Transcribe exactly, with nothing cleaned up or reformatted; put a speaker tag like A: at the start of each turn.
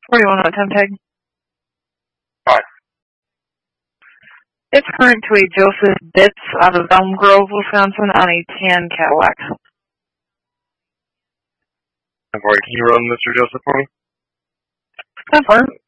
A: forty-one out of ten tag.
B: Five.
A: It's current to a Joseph Bitts out of Elm Grove, Wisconsin on a tan Cadillac.
B: Can you run Mister Joseph for me?
A: Confirm.